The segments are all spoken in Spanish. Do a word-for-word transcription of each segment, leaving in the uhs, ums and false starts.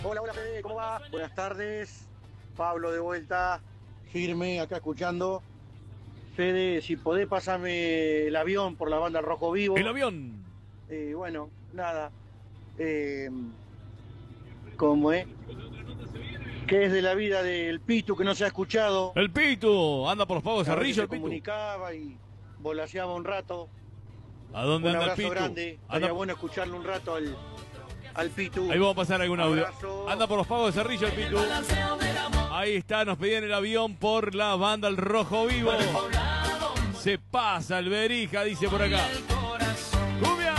Hola, hola Fede, ¿cómo va? Buenas tardes, Pablo de vuelta, firme, acá escuchando. Fede, si podés pasarme el avión por la banda al Rojo El Vivo. avión. Eh, bueno, nada. Eh, ¿Cómo es? ¿Qué es de la vida del Pitu que no se ha escuchado? El Pitu. Anda por los pagos de A ver si Cerrillo, se el Pitu. comunicaba y volaseaba un rato. ¿A dónde Un anda el abrazo Pitu? grande, Anda... estaría bueno escucharle un rato al, al Pitu. Ahí vamos a pasar algún audio. Abrazo. Anda por los pagos de Cerrillo, el Pitu. Ahí está, nos pedían el avión por la banda El Rojo Vivo. Se pasa el Berija, dice por acá. ¡Cumbia!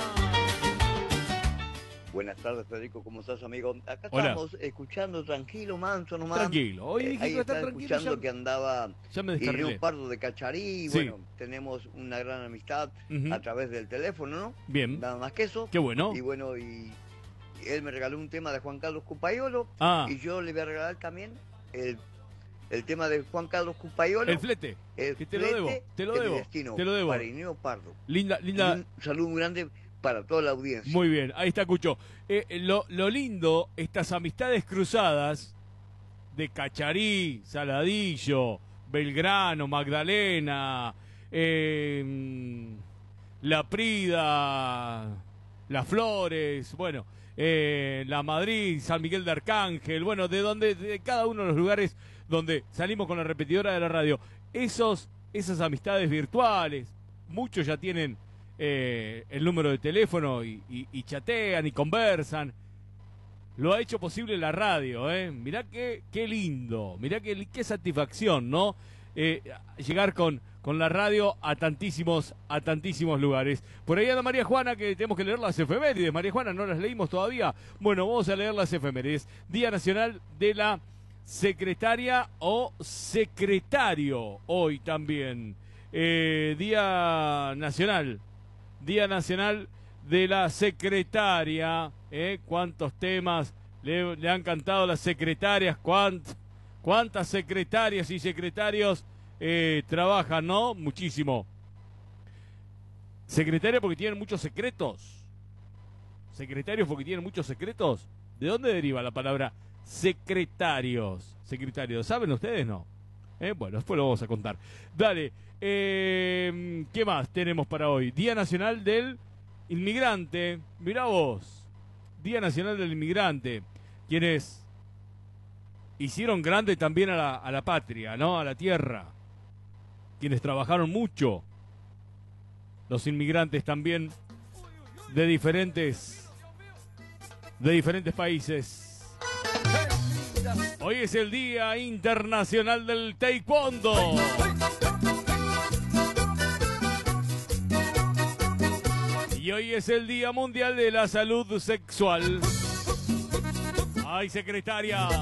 Buenas tardes, Federico, ¿cómo estás, amigo? Acá Hola. estamos escuchando tranquilo, manso nomás. Tranquilo, hoy Eh, dije ahí que iba a estar están tranquilo, escuchando ya- que andaba ya me descarrilé. Irineo Pardo de Cacharí. Sí. Bueno, tenemos una gran amistad Ujú. a través del teléfono, ¿no? Bien. Nada más que eso. Qué bueno. Y bueno, y él me regaló un tema de Juan Carlos Cupaiolo. Ah. Y yo le voy a regalar también el, el tema de Juan Carlos Cupaiolo. El flete. El Que te lo flete debo, te lo de mi debo, destino, te lo debo. para Irineo Pardo. Linda, Y linda. un saludo muy grande para toda la audiencia. Muy bien, ahí está Cucho. Eh, lo, lo lindo, estas amistades cruzadas de Cacharí, Saladillo, Belgrano, Magdalena, eh, La Prida, Las Flores, bueno, eh, La Madrid, San Miguel de Arcángel, bueno, de donde, de cada uno de los lugares donde salimos con la repetidora de la radio. Esos, esas amistades virtuales, muchos ya tienen eh, el número de teléfono y, y, y chatean y conversan. Lo ha hecho posible la radio, ¿eh? Mirá qué, qué lindo, mirá qué, qué satisfacción, ¿no? Eh, llegar con, con la radio a tantísimos, a tantísimos lugares. Por ahí anda María Juana, que tenemos que leer las efemérides. María Juana, ¿no las leímos todavía? Bueno, vamos a leer las efemérides. Día Nacional de la Secretaria o Secretario, hoy también. Eh, Día Nacional. Día Nacional de la Secretaria, ¿eh? ¿Cuántos temas le, le han cantado las secretarias? ¿Cuánt, ¿Cuántas secretarias y secretarios eh, trabajan, no? Muchísimo. Secretaria porque tienen muchos secretos. Secretarios porque tienen muchos secretos. ¿De dónde deriva la palabra secretarios? Secretarios, ¿saben ustedes? No. Eh, bueno, después lo vamos a contar. Dale, eh, ¿qué más tenemos para hoy? Día Nacional del Inmigrante. Mirá vos, Día Nacional del Inmigrante. Quienes hicieron grande también a la, a la patria, ¿no? A la tierra. Quienes trabajaron mucho. Los inmigrantes también de diferentes, de diferentes países. Hoy es el Día Internacional del Taekwondo. Y hoy es el Día Mundial de la Salud Sexual. Ay, secretaria.